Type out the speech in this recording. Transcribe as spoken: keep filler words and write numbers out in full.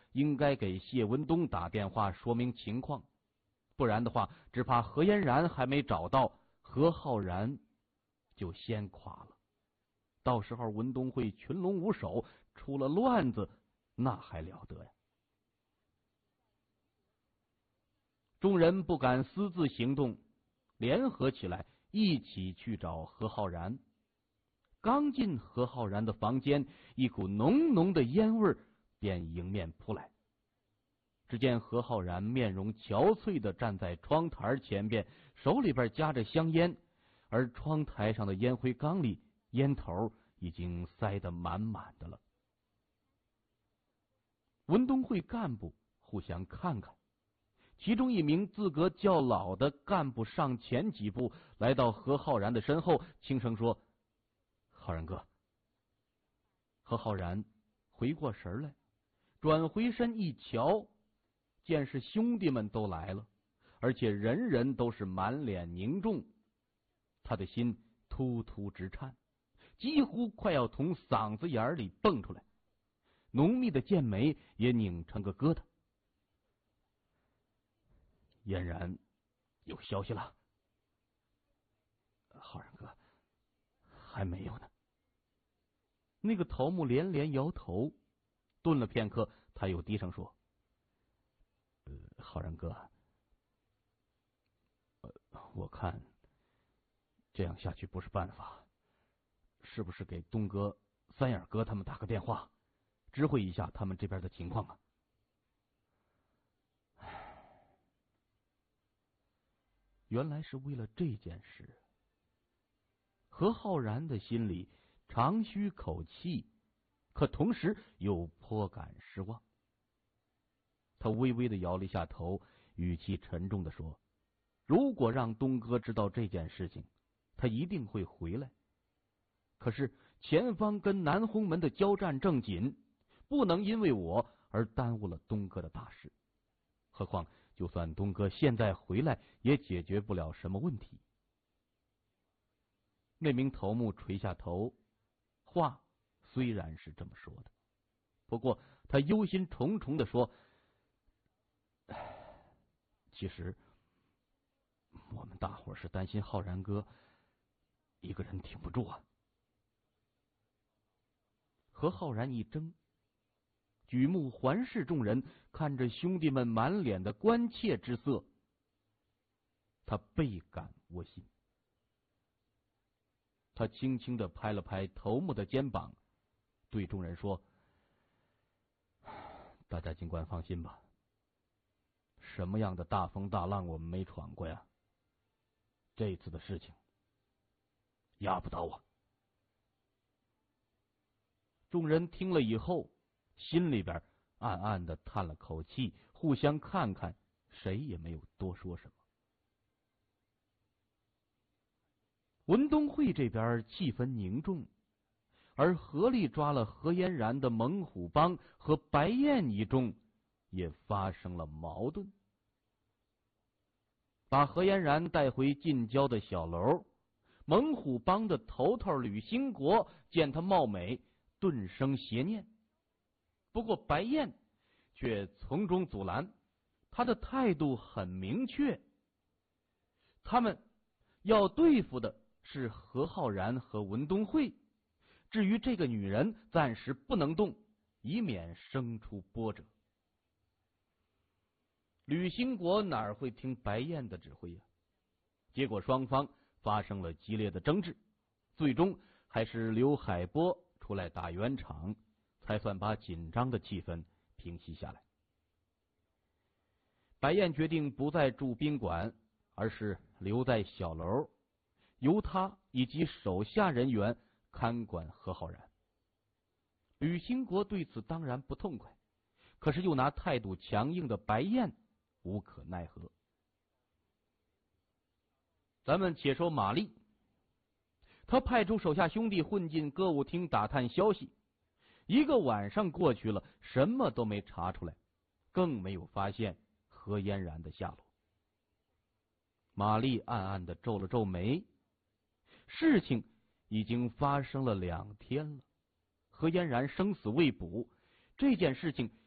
应该给谢文东打电话说明情况，不然的话，只怕何嫣然还没找到，何浩然就先垮了。到时候文东会群龙无首，出了乱子，那还了得呀！众人不敢私自行动，联合起来，一起去找何浩然。刚进何浩然的房间，一股浓浓的烟味便迎面扑来。只见何浩然面容憔悴地站在窗台前边，手里边夹着香烟，而窗台上的烟灰缸里烟头已经塞得满满的了。文东会干部互相看看，其中一名资格较老的干部上前几步，来到何浩然的身后，轻声说：“浩然哥。”何浩然回过神来，转回身一瞧，见是兄弟们都来了，而且人人都是满脸凝重，他的心突突直颤，几乎快要从嗓子眼里蹦出来，浓密的剑眉也拧成个疙瘩。嫣然有消息了？浩然哥，还没有呢。那个头目连连摇头，顿了片刻，他又低声说：“呃，浩然哥，呃，我看这样下去不是办法，是不是给东哥、三眼哥他们打个电话，知会一下他们这边的情况啊？”唉，原来是为了这件事。何浩然的心里长吁口气，可同时又颇感失望。他微微的摇了一下头，语气沉重的说：“如果让东哥知道这件事情，他一定会回来。可是前方跟南红门的交战正紧，不能因为我而耽误了东哥的大事。何况就算东哥现在回来，也解决不了什么问题。”那名头目垂下头，话虽然是这么说的，不过他忧心忡忡的说：“其实我们大伙是担心浩然哥一个人挺不住啊。”何浩然一怔，举目环视众人，看着兄弟们满脸的关切之色，他倍感窝心。他轻轻的拍了拍头目的肩膀，对众人说：“大家尽管放心吧，什么样的大风大浪我们没闯过呀？这次的事情压不倒我。”众人听了以后，心里边暗暗的叹了口气，互相看看，谁也没有多说什么。文东会这边气氛凝重，而合力抓了何嫣然的猛虎帮和白燕一众也发生了矛盾。把何嫣然带回近郊的小楼，猛虎帮的头头吕兴国见他貌美，顿生邪念。不过白燕却从中阻拦，他的态度很明确，他们要对付的是何浩然和文东会，至于这个女人暂时不能动，以免生出波折。吕兴国哪会听白燕的指挥呀、啊？结果双方发生了激烈的争执，最终还是刘海波出来打圆场，才算把紧张的气氛平息下来。白燕决定不再住宾馆，而是留在小楼，由他以及手下人员看管何浩然。吕兴国对此当然不痛快，可是又拿态度强硬的白燕无可奈何。咱们且说马丽，他派出手下兄弟混进歌舞厅打探消息，一个晚上过去了，什么都没查出来，更没有发现何嫣然的下落。马丽暗暗的皱了皱眉，事情已经发生了两天了，何嫣然生死未卜，这件事情